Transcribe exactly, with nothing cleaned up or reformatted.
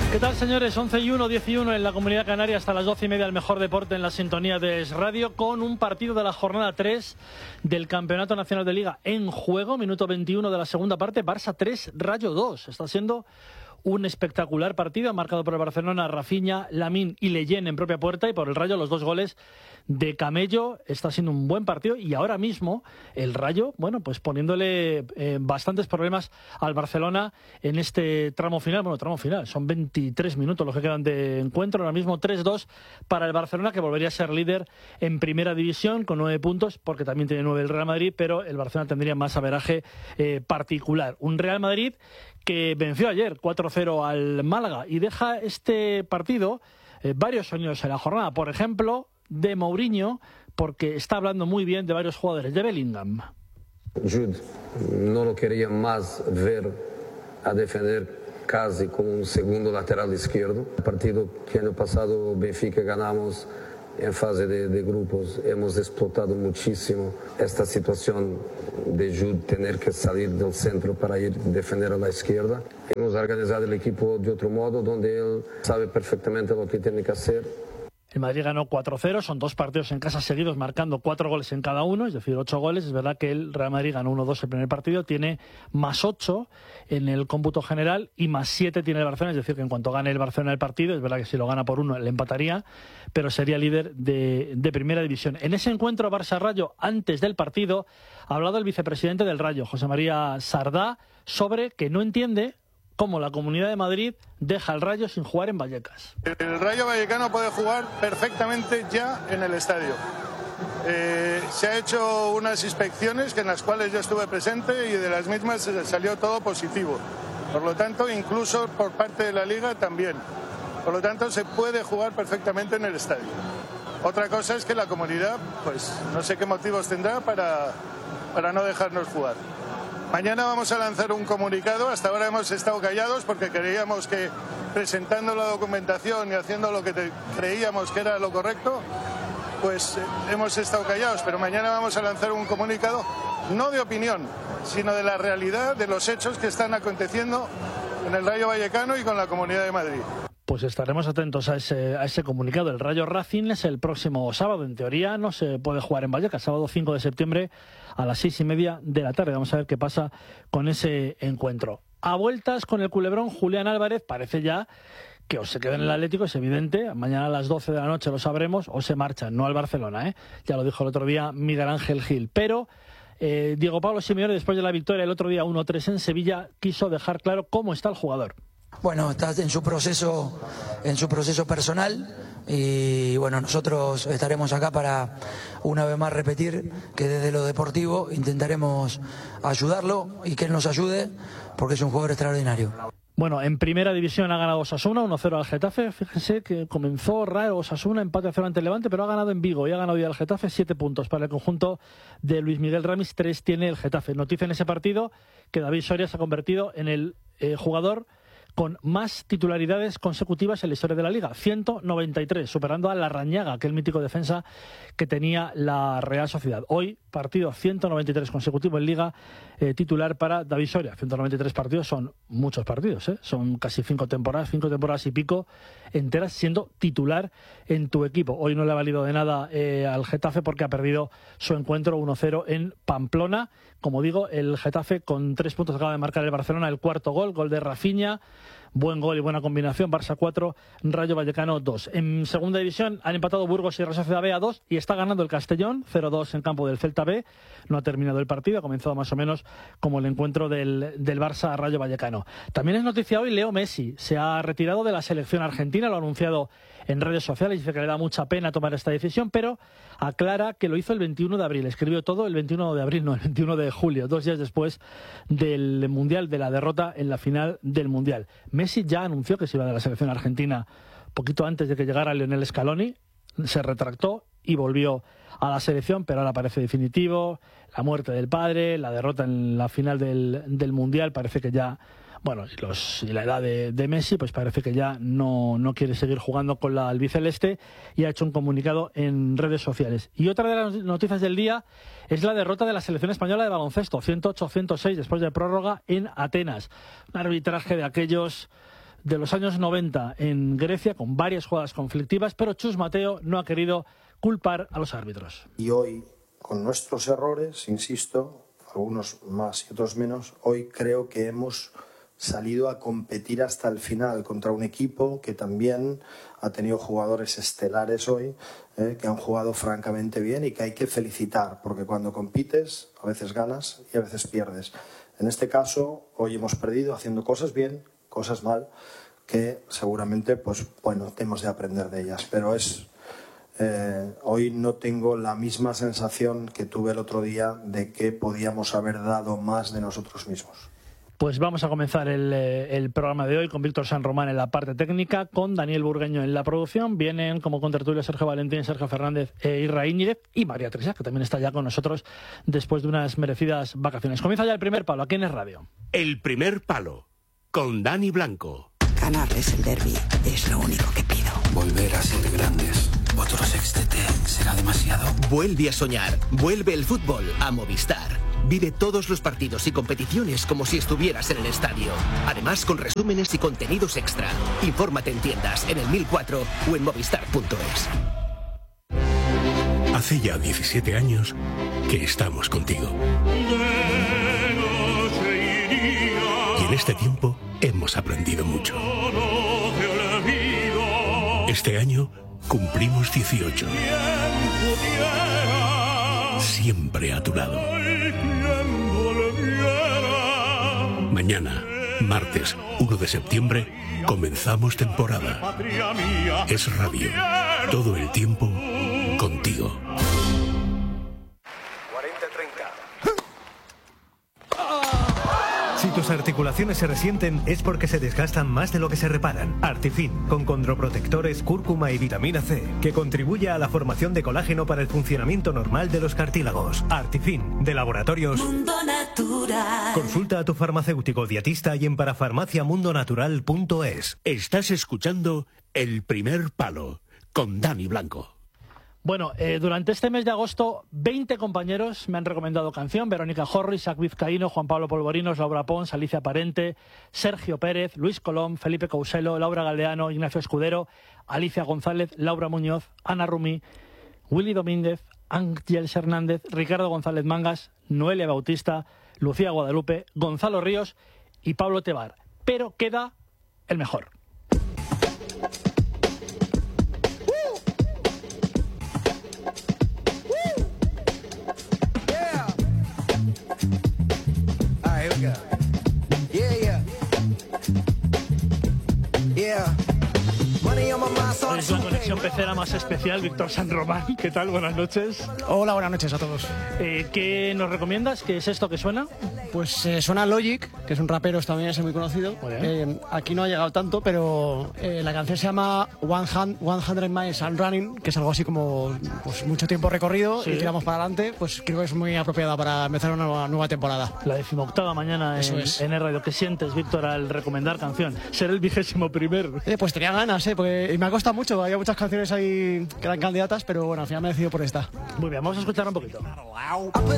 ¿Qué tal, señores? once y uno, diez y uno en la Comunidad Canaria, hasta las doce y media el mejor deporte en la sintonía de Es Radio, con un partido de la jornada tres del Campeonato Nacional de Liga en juego. Minuto veintiuno de la segunda parte, Barça tres, Rayo dos. Está siendo un espectacular partido, marcado por el Barcelona, Rafinha, Lamine y Leyen en propia puerta, y por el Rayo los dos goles de Camello. Está siendo un buen partido, y ahora mismo el Rayo, bueno, pues poniéndole eh, bastantes problemas al Barcelona en este tramo final. Bueno, tramo final, son veintitrés minutos los que quedan de encuentro. Ahora mismo tres dos para el Barcelona, que volvería a ser líder en primera división con nueve puntos, porque también tiene nueve el Real Madrid, pero el Barcelona tendría más averaje eh, particular. Un Real Madrid que venció ayer cuatro cero al Málaga y deja este partido eh, varios sueños en la jornada. Por ejemplo, de Mourinho, porque está hablando muy bien de varios jugadores. De Bellingham. Jude no lo quería más ver a defender casi como un segundo lateral izquierdo. El partido que año pasado Benfica ganamos en fase de, de grupos, hemos explotado muchísimo esta situación de Jude tener que salir del centro para ir a defender a la izquierda. Hemos organizado el equipo de otro modo, donde él sabe perfectamente lo que tiene que hacer. El Madrid ganó cuatro cero, son dos partidos en casa seguidos marcando cuatro goles en cada uno, es decir, ocho goles. Es verdad que el Real Madrid ganó uno dos el primer partido, tiene más ocho en el cómputo general y más siete tiene el Barcelona, es decir, que en cuanto gane el Barcelona el partido, es verdad que si lo gana por uno le empataría, pero sería líder de, de primera división. En ese encuentro Barça-Rayo, antes del partido, ha hablado el vicepresidente del Rayo, José María Sardá, sobre que no entiende cómo la Comunidad de Madrid deja al Rayo sin jugar en Vallecas. El Rayo Vallecano puede jugar perfectamente ya en el estadio. Eh, se ha hecho unas inspecciones en las cuales yo estuve presente y de las mismas salió todo positivo. Por lo tanto, incluso por parte de la Liga también. Por lo tanto, se puede jugar perfectamente en el estadio. Otra cosa es que la comunidad, pues no sé qué motivos tendrá para, para no dejarnos jugar. Mañana vamos a lanzar un comunicado. Hasta ahora hemos estado callados porque creíamos que presentando la documentación y haciendo lo que te, creíamos que era lo correcto, pues eh, hemos estado callados. Pero mañana vamos a lanzar un comunicado, no de opinión, sino de la realidad de los hechos que están aconteciendo en el Rayo Vallecano y con la Comunidad de Madrid. Pues estaremos atentos a ese, a ese comunicado. El Rayo Racing es el próximo sábado. En teoría no se puede jugar en Vallecas. Sábado cinco de septiembre a las seis y media de la tarde. Vamos a ver qué pasa con ese encuentro. A vueltas con el culebrón, Julián Álvarez parece ya que o se queda en el Atlético, es evidente. Mañana a las doce de la noche lo sabremos, o se marcha, no al Barcelona, ¿eh? Ya lo dijo el otro día Miguel Ángel Gil. Pero eh, Diego Pablo Simeone, después de la victoria el otro día uno tres en Sevilla, quiso dejar claro cómo está el jugador. Bueno, está en su proceso, en su proceso personal, y bueno, nosotros estaremos acá para una vez más repetir que desde lo deportivo intentaremos ayudarlo y que él nos ayude, porque es un jugador extraordinario. Bueno, en primera división ha ganado Osasuna uno cero al Getafe. Fíjense que comenzó raro Osasuna, empate a cero ante el Levante, pero ha ganado en Vigo y ha ganado hoy al Getafe, siete puntos para el conjunto de Luis Miguel Ramis, tres tiene el Getafe. Noticia en ese partido que David Soria se ha convertido en el eh, jugador con más titularidades consecutivas en la historia de la Liga, ciento noventa y tres, superando a Larrañaga, aquel mítico defensa que tenía la Real Sociedad. Hoy, partido ciento noventa y tres consecutivo en Liga, eh, titular para David Soria. ciento noventa y tres partidos son muchos partidos, ¿eh? Son casi cinco temporadas, cinco temporadas y pico enteras siendo titular en tu equipo. Hoy no le ha valido de nada eh, al Getafe porque ha perdido su encuentro uno cero en Pamplona. Como digo, el Getafe con tres puntos acaba de marcar el Barcelona, el cuarto gol, gol de Rafinha. Buen gol y buena combinación. Barça cuatro, Rayo Vallecano dos. En segunda división han empatado Burgos y Real Sociedad B a dos y está ganando el Castellón cero dos en campo del Celta B. No ha terminado el partido, ha comenzado más o menos como el encuentro del, del Barça a Rayo Vallecano. También es noticia hoy Leo Messi. Se ha retirado de la selección argentina, lo ha anunciado en redes sociales, dice que le da mucha pena tomar esta decisión, pero aclara que lo hizo el veintiuno de abril. Escribió todo el veintiuno de abril, no, el veintiuno de julio, dos días después del Mundial, de la derrota en la final del Mundial. Messi ya anunció que se iba de la selección argentina poquito antes de que llegara Lionel Scaloni, se retractó y volvió a la selección, pero ahora parece definitivo. La muerte del padre, la derrota en la final del, del Mundial, parece que ya, bueno, y, los, y la edad de, de Messi, pues parece que ya no, no quiere seguir jugando con la albiceleste, y ha hecho un comunicado en redes sociales. Y otra de las noticias del día es la derrota de la selección española de baloncesto, ciento ocho a ciento seis después de prórroga en Atenas. Un arbitraje de aquellos de los años noventa en Grecia, con varias jugadas conflictivas, pero Chus Mateo no ha querido culpar a los árbitros. Y hoy, con nuestros errores, insisto, algunos más y otros menos, hoy creo que hemos salido a competir hasta el final contra un equipo que también ha tenido jugadores estelares hoy, eh, que han jugado francamente bien y que hay que felicitar, porque cuando compites a veces ganas y a veces pierdes. En este caso, hoy hemos perdido haciendo cosas bien, cosas mal, que seguramente, pues bueno, tenemos de aprender de ellas. Pero es eh, hoy no tengo la misma sensación que tuve el otro día de que podíamos haber dado más de nosotros mismos. Pues vamos a comenzar el, el programa de hoy con Víctor San Román en la parte técnica, con Daniel Burgueño en la producción. Vienen como contertulio Sergio Valentín, Sergio Fernández e Irra Íñiguez y María Teresa, que también está ya con nosotros después de unas merecidas vacaciones. Comienza ya el primer palo, aquí en Es Radio. El primer palo, con Dani Blanco. Ganarles el derbi es lo único que pido. Volver a ser grandes. Otro sextete será demasiado. Vuelve a soñar. Vuelve el fútbol a Movistar. Vive todos los partidos y competiciones como si estuvieras en el estadio. Además, con resúmenes y contenidos extra. Infórmate en tiendas, en el mil cuatro o en movistar punto es. Hace ya diecisiete años que estamos contigo. Y en este tiempo hemos aprendido mucho. Este año cumplimos dieciocho. Siempre a tu lado. Mañana, martes uno de septiembre, comenzamos temporada. Es Radio. Todo el tiempo contigo. cuarenta treinta. Si tus articulaciones se resienten es porque se desgastan más de lo que se reparan. Artifin, con condroprotectores, cúrcuma y vitamina C, que contribuye a la formación de colágeno para el funcionamiento normal de los cartílagos. Artifin, de Laboratorios Mundo Natural. Consulta a tu farmacéutico dietista y en parafarmacia mundo natural punto es. Estás escuchando El primer palo, con Dani Blanco. Bueno, eh, durante este mes de agosto, veinte compañeros me han recomendado canción. Verónica Jorri, Isaac Vizcaíno, Juan Pablo Polvorinos, Laura Pons, Alicia Parente, Sergio Pérez, Luis Colón, Felipe Couselo, Laura Galdeano, Ignacio Escudero, Alicia González, Laura Muñoz, Ana Rumí, Willy Domínguez, Ángel Hernández, Ricardo González Mangas, Noelia Bautista, Lucía Guadalupe, Gonzalo Ríos y Pablo Tebar. Pero queda el mejor. Es la conexión pecera más especial, Víctor San Román. ¿Qué tal? Buenas noches. Hola, buenas noches a todos. Eh, ¿Qué nos recomiendas? ¿Qué es esto que suena? Pues eh, suena Logic, que es un rapero estadounidense muy conocido. Muy eh, aquí no ha llegado tanto, pero eh, la canción se llama cien Miles and Running, que es algo así como pues, mucho tiempo recorrido, sí. Y tiramos para adelante. Pues creo que es muy apropiada para empezar una nueva, nueva temporada. La decimoctava mañana en, es. en Es Radio. ¿Qué sientes, Víctor, al recomendar canción? Ser el vigésimo primer. Eh, pues tenía ganas, eh, porque y me ha costado mucho. Había muchas canciones ahí que eran candidatas, pero bueno, al final me he decidido por esta. Muy bien, vamos a escuchar un poquito.